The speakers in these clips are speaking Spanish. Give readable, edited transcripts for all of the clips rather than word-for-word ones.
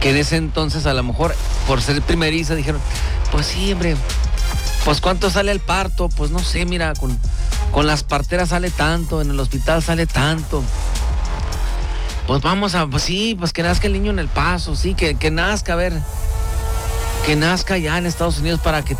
que en ese entonces a lo mejor por ser primeriza dijeron, pues sí, hombre, pues ¿cuánto sale el parto? Pues no sé, mira, con las parteras sale tanto, en el hospital sale tanto. Pues vamos a, pues sí, pues que nazca el niño en El Paso, sí, que nazca, a ver, que nazca ya en Estados Unidos para que,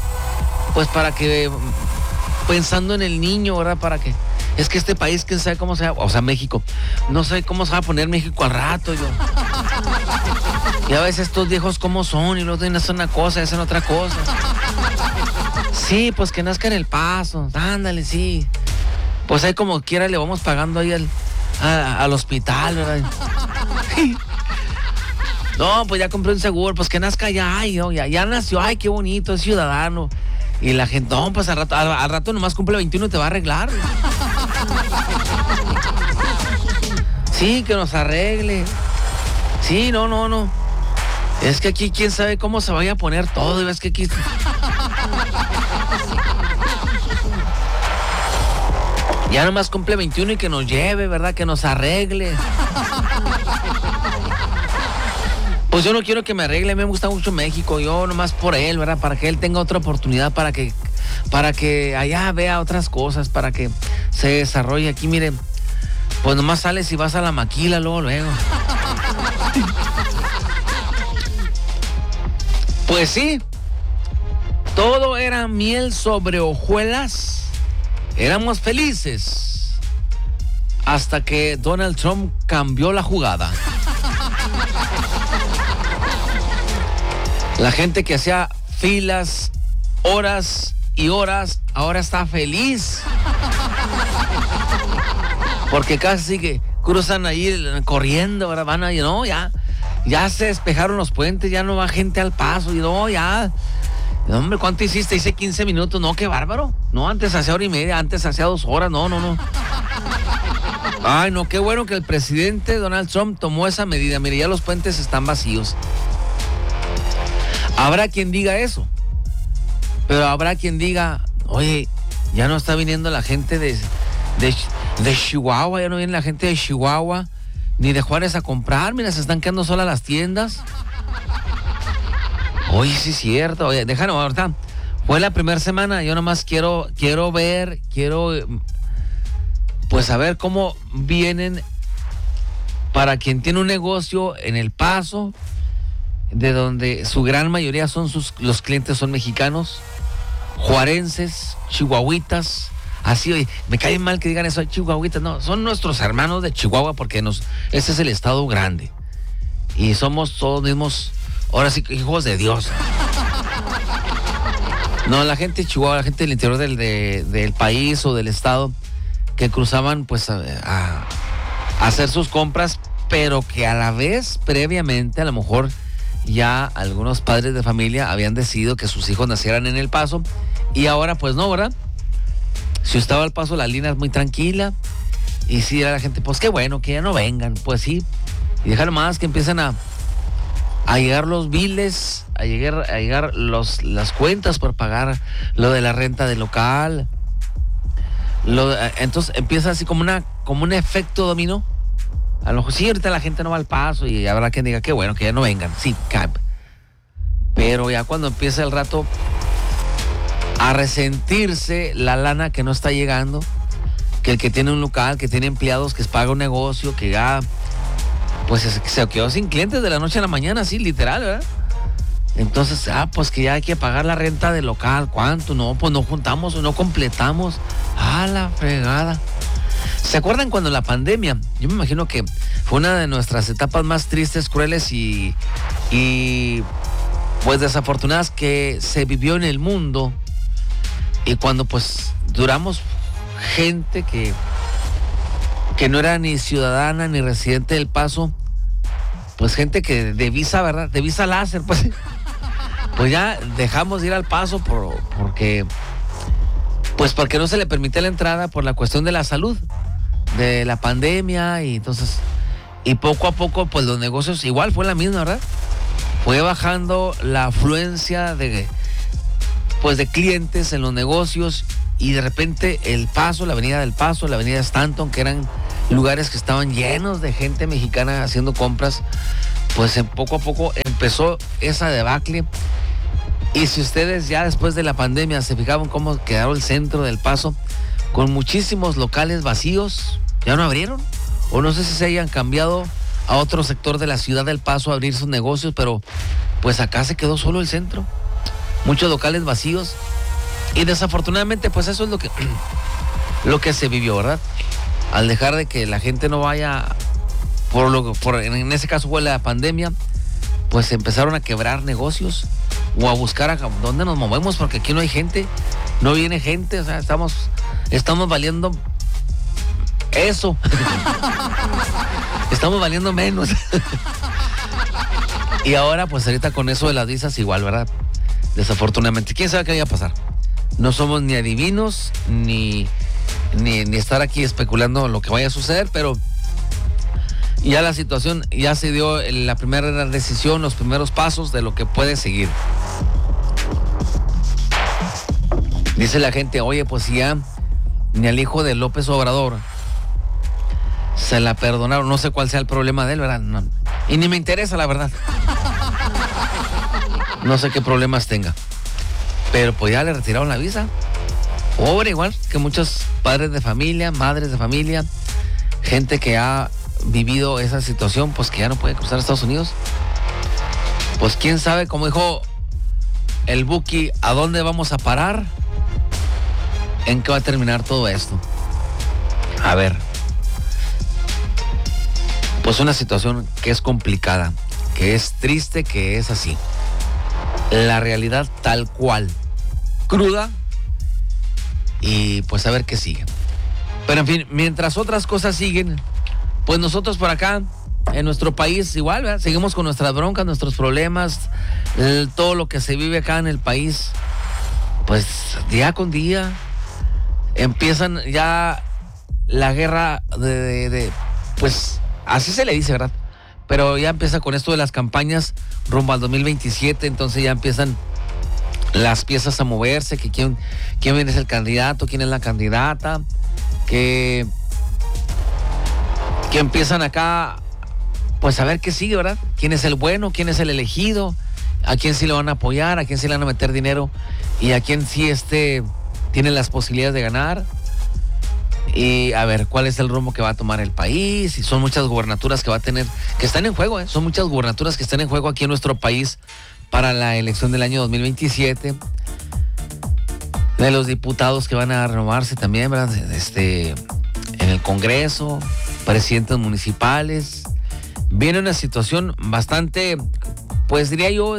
pensando en el niño, ¿verdad? Para que, es que este país, quién sabe cómo se va, o sea, México, no sé cómo se va a poner México al rato, yo. Y a veces estos viejos cómo son, y luego hacen una cosa y hacen otra cosa. Sí, pues que nazca en El Paso, ándale, sí. Pues ahí como quiera le vamos pagando ahí al hospital, ¿verdad? No, pues ya compré un seguro, pues que nazca ya, ay, no, ya nació, ay, qué bonito, es ciudadano. Y la gente, no, pues al rato nomás cumple 21 y te va a arreglar. Sí, que nos arregle. Sí, no. Es que aquí quién sabe cómo se vaya a poner todo, y ves que aquí... Ya nomás cumple 21 y que nos lleve, ¿verdad? Que nos arregle. Pues yo no quiero que me arregle, me gusta mucho México, yo nomás por él, ¿verdad? Para que él tenga otra oportunidad, para que allá vea otras cosas, para que se desarrolle aquí, miren. Pues nomás sales y vas a la maquila luego. Pues sí, todo era miel sobre hojuelas. Éramos felices hasta que Donald Trump cambió la jugada. La gente que hacía filas, horas y horas, ahora está feliz. Porque casi que cruzan ahí corriendo, ahora van ahí, no, ya se despejaron los puentes, ya no va gente al paso, y no, ya. Hombre, ¿cuánto hiciste? Hice 15 minutos, no, qué bárbaro. No, antes hacía hora y media, antes hacía 2 horas, no. Ay, no, qué bueno que el presidente Donald Trump tomó esa medida. Mire, ya los puentes están vacíos. Habrá quien diga eso, pero habrá quien diga, oye, ya no está viniendo la gente de Chihuahua, ya no viene la gente de Chihuahua, ni de Juárez a comprar, mira, se están quedando solas las tiendas. Oye, sí es cierto, oye, déjame, ahorita, fue la primera semana, yo nomás quiero ver, pues saber cómo vienen, para quien tiene un negocio en El Paso, de donde su gran mayoría los clientes son mexicanos, juarenses, chihuahuitas, así, oye, me cae mal que digan eso, chihuahuitas, no, son nuestros hermanos de Chihuahua, porque ese es el estado grande, y somos todos mismos, ahora sí, hijos de Dios. No, la gente de Chihuahua, la gente del interior del país o del estado, que cruzaban pues a hacer sus compras, pero que a la vez, previamente, a lo mejor ya algunos padres de familia habían decidido que sus hijos nacieran en El Paso, y ahora pues no, ¿verdad? Si estaba al paso, la línea es muy tranquila, y sí, era la gente, pues qué bueno, que ya no vengan, pues sí, y dejar más que empiecen a llegar los biles, a llegar las cuentas por pagar lo de la renta del local. Entonces empieza así como un efecto dominó. A lo mejor sí, ahorita la gente no va al paso y habrá quien diga que bueno, que ya no vengan. Sí, pero ya cuando empieza el rato a resentirse la lana que no está llegando, que el que tiene un local, que tiene empleados, que paga un negocio, que ya pues se quedó sin clientes de la noche a la mañana, así literal, ¿verdad? Entonces, pues que ya hay que pagar la renta del local. ¿Cuánto? No, pues no juntamos o no completamos. La fregada. ¿Se acuerdan cuando la pandemia? Yo me imagino que fue una de nuestras etapas más tristes, crueles y pues desafortunadas que se vivió en el mundo. Y cuando pues duramos gente que no era ni ciudadana ni residente del Paso, pues gente que de visa, ¿verdad? De visa láser, pues ya dejamos de ir al Paso porque no se le permite la entrada por la cuestión de la salud, de la pandemia, y entonces, y poco a poco, pues los negocios, igual fue la misma, ¿verdad? Fue bajando la afluencia de clientes en los negocios, y de repente El Paso, la avenida del Paso, la avenida Stanton, que eran lugares que estaban llenos de gente mexicana haciendo compras, pues poco a poco empezó esa debacle. Y si ustedes ya después de la pandemia se fijaban cómo quedó el centro del Paso, con muchísimos locales vacíos, ya no abrieron. O no sé si se hayan cambiado a otro sector de la ciudad del Paso a abrir sus negocios, pero pues acá se quedó solo el centro. Muchos locales vacíos. Y desafortunadamente pues eso es lo que se vivió, ¿verdad? Al dejar de que la gente no vaya, en ese caso fue la pandemia, pues empezaron a quebrar negocios o a buscar a dónde nos movemos, porque aquí no hay gente, no viene gente, o sea, estamos valiendo eso. Estamos valiendo menos. Y ahora, pues ahorita con eso de las visas igual, ¿verdad? Desafortunadamente. ¿Quién sabe qué vaya a pasar? No somos ni adivinos, ni estar aquí especulando lo que vaya a suceder, pero ya la situación, ya se dio la primera decisión, los primeros pasos de lo que puede seguir. Dice la gente, oye, pues ya ni al hijo de López Obrador se la perdonaron, no sé cuál sea el problema de él, ¿verdad? No, y ni me interesa, la verdad. No sé qué problemas tenga. Pero pues ya le retiraron la visa. Pobre, igual que muchos padres de familia, madres de familia, gente que ha vivido esa situación, pues que ya no puede cruzar a Estados Unidos. Pues quién sabe, como dijo el Buki, ¿a dónde vamos a parar? ¿En qué va a terminar todo esto? A ver. Pues una situación que es complicada, que es triste, que es así. La realidad tal cual. Cruda. Y pues a ver qué sigue. Pero en fin, mientras otras cosas siguen, pues nosotros por acá, en nuestro país igual, ¿verdad? Seguimos con nuestras broncas, nuestros problemas, todo lo que se vive acá en el país. Pues día con día empiezan ya la guerra pues así se le dice, ¿verdad? Pero ya empieza con esto de las campañas rumbo al 2027, entonces ya empiezan las piezas a moverse, que quién es el candidato, quién es la candidata, que empiezan acá, pues a ver qué sigue, ¿verdad? ¿Quién es el bueno? ¿Quién es el elegido? ¿A quién sí le van a apoyar? ¿A quién sí le van a meter dinero? ¿Y a quién sí tiene las posibilidades de ganar? Y a ver, ¿cuál es el rumbo que va a tomar el país? Y son muchas gubernaturas que va a tener, que están en juego, ¿eh? Son muchas gubernaturas que están en juego aquí en nuestro país para la elección del año 2027. De los diputados que van a renovarse también, ¿verdad? En el Congreso, presidentes municipales. Viene una situación bastante, pues diría yo,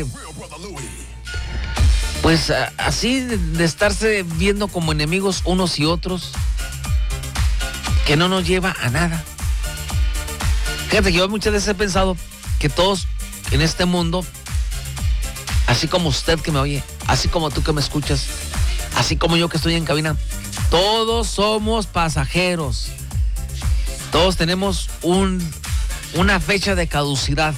pues así de estarse viendo como enemigos unos y otros, que no nos lleva a nada. Fíjate que yo muchas veces he pensado que todos en este mundo, así como usted que me oye, así como tú que me escuchas, así como yo que estoy en cabina, todos somos pasajeros. Todos tenemos una fecha de caducidad.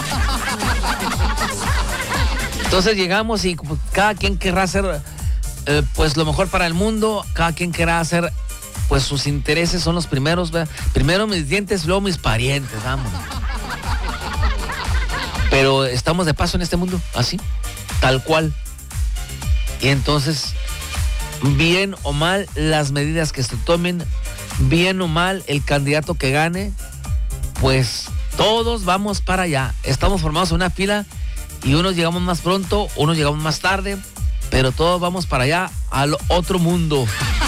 Entonces llegamos y cada quien querrá hacer pues lo mejor para el mundo, cada quien querrá hacer, pues sus intereses son los primeros, ¿verdad? Primero mis dientes, luego mis parientes, vamos. Pero estamos de paso en este mundo, así, tal cual. Y entonces, bien o mal las medidas que se tomen, bien o mal el candidato que gane, pues todos vamos para allá. Estamos formados en una fila y unos llegamos más pronto, unos llegamos más tarde, pero todos vamos para allá, al otro mundo.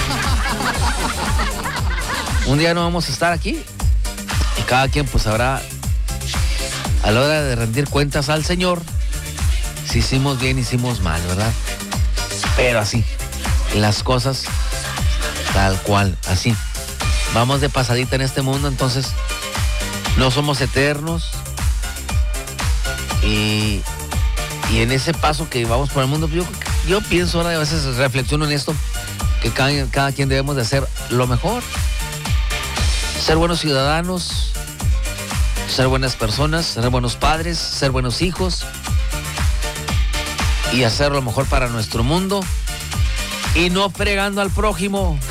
Un día no vamos a estar aquí y cada quien pues sabrá a la hora de rendir cuentas al Señor si hicimos bien, hicimos mal, ¿verdad? Pero así, las cosas tal cual, así. Vamos de pasadita en este mundo, entonces no somos eternos y en ese paso que vamos por el mundo, yo pienso ahora, a veces reflexiono en esto, que cada quien debemos de hacer lo mejor. Ser buenos ciudadanos, ser buenas personas, ser buenos padres, ser buenos hijos y hacer lo mejor para nuestro mundo y no fregando al prójimo,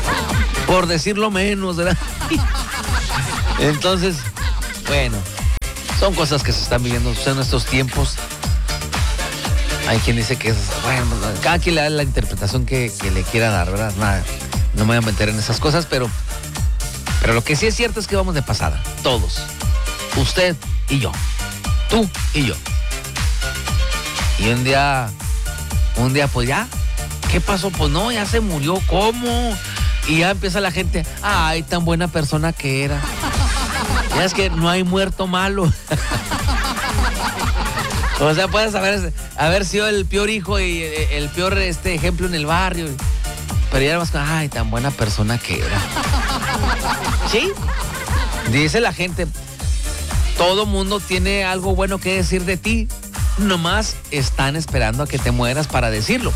por decirlo menos, ¿verdad? Entonces, bueno, Son cosas que se están viviendo en estos tiempos. Hay quien dice que es, bueno, cada quien le da la interpretación que le quiera dar, ¿verdad? Nada, no me voy a meter en esas cosas, pero lo que sí es cierto es que vamos de pasada, todos. Usted y yo, tú y yo. Y un día pues ya, ¿qué pasó? Pues no, ya se murió, ¿cómo? Y ya empieza la gente, ay, tan buena persona que era. Ya es que no hay muerto malo. O sea, puedes haber sido el peor hijo y el peor ejemplo en el barrio. Pero ya era más, ay, tan buena persona que era. ¿Sí? Dice la gente, todo mundo tiene algo bueno que decir de ti. Nomás están esperando a que te mueras para decirlo.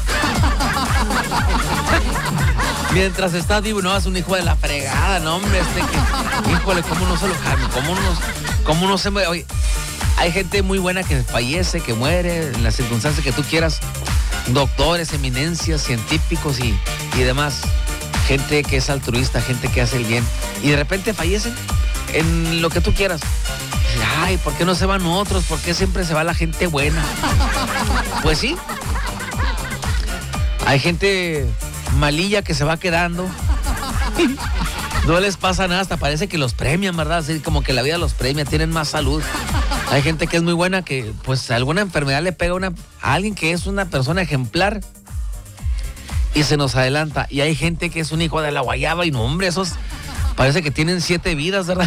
Mientras estás vivo, no, es un hijo de la fregada, no, hombre, híjole, cómo no se lo cambia, cómo no se muere. Oye, hay gente muy buena que fallece, que muere, en las circunstancias que tú quieras. Doctores, eminencias, científicos y demás. Gente que es altruista, gente que hace el bien. Y de repente fallecen en lo que tú quieras. Ay, ¿por qué no se van otros? ¿Por qué siempre se va la gente buena? Pues sí. Hay gente malilla que se va quedando. No les pasa nada, hasta parece que los premian, ¿verdad? Así como que la vida los premia, tienen más salud. Hay gente que es muy buena, que pues alguna enfermedad le pega a alguien que es una persona ejemplar y se nos adelanta. Y hay gente que es un hijo de la guayaba y no, hombre, esos parece que tienen 7 vidas, ¿verdad?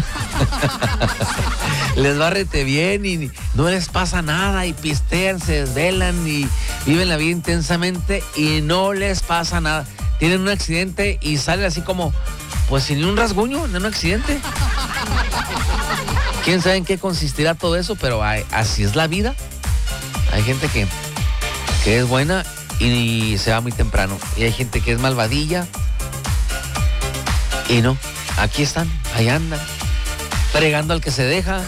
Les va rete bien y no les pasa nada y pistean, se desvelan y viven la vida intensamente y no les pasa nada. Tienen un accidente y salen así como, pues sin un rasguño, en un accidente. ¿Quién sabe en qué consistirá todo eso? Pero así es la vida. Hay gente que es buena y se va muy temprano. Y hay gente que es malvadilla y no. Aquí están, ahí andan, fregando al que se deja.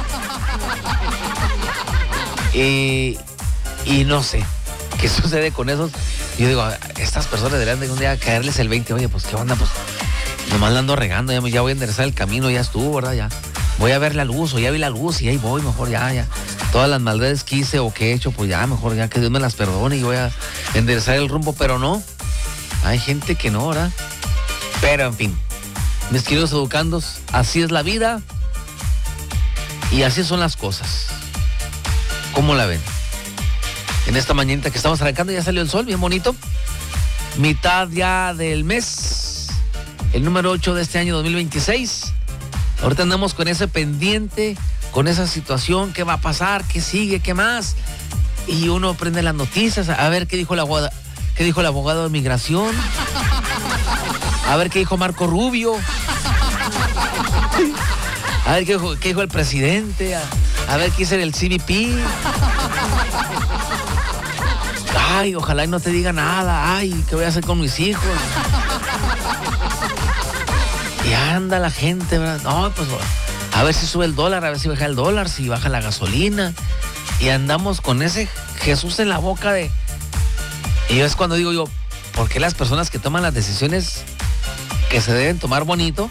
Y no sé qué sucede con esos. Yo digo, estas personas deberían de un día caerles el 20. Oye, pues qué onda, pues nomás la ando regando, ya voy a enderezar el camino, ya estuvo, ¿verdad? Ya voy a ver la luz, o ya vi la luz y ahí voy, mejor ya. Todas las maldades que hice o que he hecho, pues ya, mejor ya que Dios me las perdone y voy a enderezar el rumbo, pero no. Hay gente que no, ¿verdad? Pero en fin, mis queridos educandos, así es la vida y así son las cosas. ¿Cómo la ven? En esta mañanita que estamos arrancando ya salió el sol, bien bonito. Mitad ya del mes, el número 8 de este año 2026. Ahorita andamos con ese pendiente, con esa situación, qué va a pasar, qué sigue, qué más. Y uno prende las noticias, a ver qué dijo el abogado de migración, a ver qué dijo Marco Rubio, a ver qué dijo el presidente, a ver qué dice el CBP. Ay, ojalá y no te diga nada. Ay, ¿qué voy a hacer con mis hijos? Y anda la gente, ¿verdad? No, pues a ver si sube el dólar, a ver si baja el dólar, si baja la gasolina. Y andamos con ese Jesús en la boca de... Y es cuando digo yo, ¿por qué las personas que toman las decisiones que se deben tomar bonito,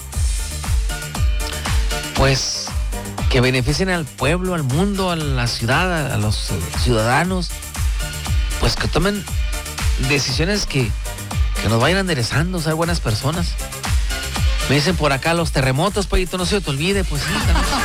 pues que beneficien al pueblo, al mundo, a la ciudad, a los ciudadanos, pues que tomen decisiones que nos vayan enderezando, ser buenas personas? Me dicen por acá los terremotos, Payito, no se te olvide, pues sí.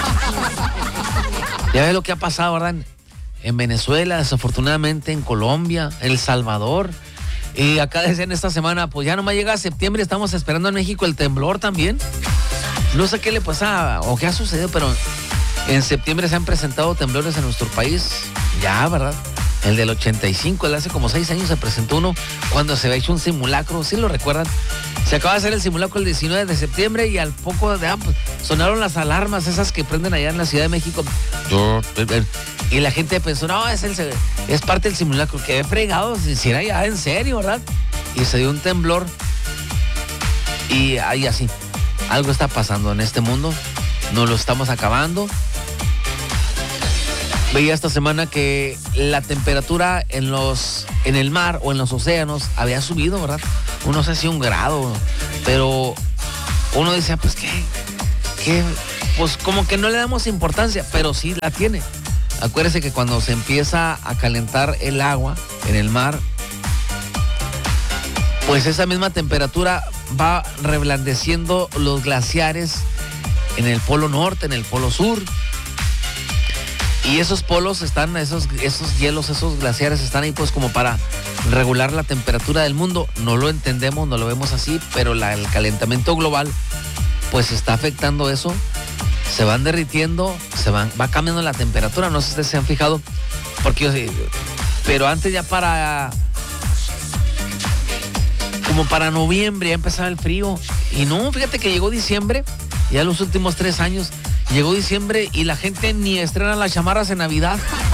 Ya ves lo que ha pasado, ¿verdad? En Venezuela, desafortunadamente, en Colombia, en El Salvador. Y acá decían esta semana, pues ya nomás llega septiembre, estamos esperando en México el temblor también. No sé qué le pasa o qué ha sucedido, pero en septiembre se han presentado temblores en nuestro país. Ya, ¿verdad? El del 85, el hace como 6 años se presentó uno cuando se había hecho un simulacro, ¿sí lo recuerdan? Se acaba de hacer el simulacro el 19 de septiembre y al poco de pues, sonaron las alarmas esas que prenden allá en la Ciudad de México. Y la gente pensó, no, es parte del simulacro. Qué fregado, si era ya en serio, ¿verdad? Y se dio un temblor y ahí así. Algo está pasando en este mundo, nos lo estamos acabando. Veía esta semana que la temperatura en el mar o en los océanos había subido, ¿verdad? No sé si 1 grado, pero uno decía, pues, pues como que no le damos importancia, pero sí la tiene. Acuérdese que cuando se empieza a calentar el agua en el mar, pues esa misma temperatura va reblandeciendo los glaciares en el polo norte, en el polo sur. Y esos polos están, esos hielos, esos glaciares están ahí pues como para regular la temperatura del mundo. No lo entendemos, no lo vemos así, pero el calentamiento global pues está afectando eso. Se van derritiendo, va cambiando la temperatura. No sé si ustedes se han fijado, porque pero antes ya como para noviembre ya empezaba el frío. Y no, fíjate que llegó diciembre, ya los últimos 3 años, llegó diciembre y la gente ni estrena las chamarras en Navidad.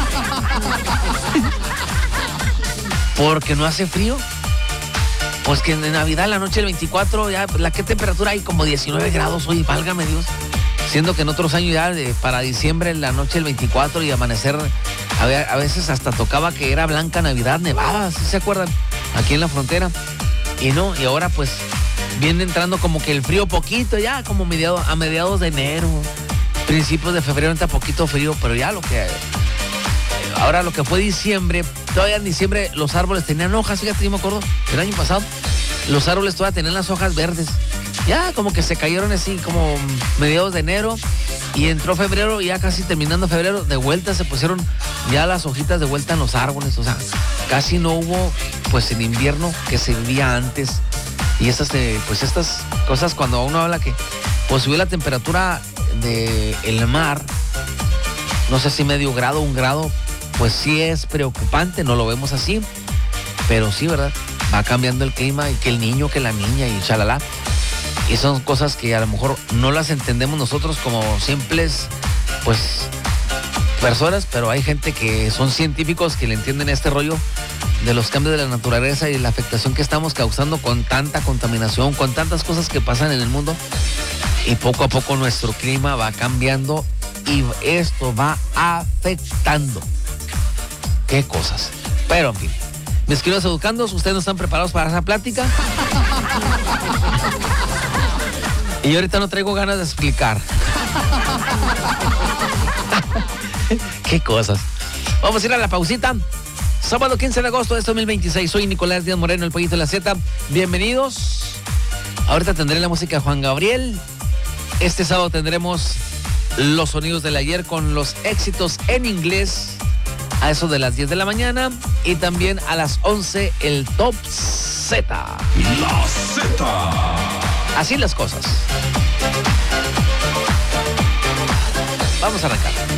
Porque no hace frío. Pues que en Navidad, la noche del 24, ya, ¿qué temperatura hay? Como 19 grados, oye, válgame Dios. Siendo que en otros años ya, para diciembre, la noche del 24 y amanecer, a veces hasta tocaba que era blanca Navidad, nevada, ¿sí se acuerdan? Aquí en la frontera. Y no, y ahora pues viene entrando como que el frío poquito, ya como a mediados de enero, principios de febrero entra poquito frío, pero ya ahora lo que fue diciembre, todavía en diciembre los árboles tenían hojas, fíjate, yo me acuerdo, el año pasado, los árboles todavía tenían las hojas verdes, ya como que se cayeron así como mediados de enero, y entró febrero, y ya casi terminando febrero, de vuelta se pusieron ya las hojitas de vuelta en los árboles, o sea, casi no hubo pues el invierno que se vivía antes. Y estas cosas, cuando uno habla que pues subió la temperatura del mar, no sé si medio grado, 1 grado, pues sí es preocupante, no lo vemos así, pero sí, ¿verdad? Va cambiando el clima, y que el niño, que la niña, y chalala. Y son cosas que a lo mejor no las entendemos nosotros como simples, pues, personas, pero hay gente que son científicos que le entienden este rollo de los cambios de la naturaleza y la afectación que estamos causando con tanta contaminación, con tantas cosas que pasan en el mundo. Y poco a poco nuestro clima va cambiando y esto va afectando. ¿Qué cosas? Pero, en fin, mis queridos educandos, ¿ustedes no están preparados para esa plática? Y yo ahorita no traigo ganas de explicar. ¿Qué cosas? Vamos a ir a la pausita. Sábado 15 de agosto de 2026. Soy Nicolás Díaz Moreno, el Pollito de la Z. Bienvenidos. Ahorita tendré la música de Juan Gabriel. Este sábado tendremos los sonidos del ayer con los éxitos en inglés a eso de las 10 de la mañana. Y también a las 11 el Top Z. La Z. Así las cosas. Vamos a arrancar.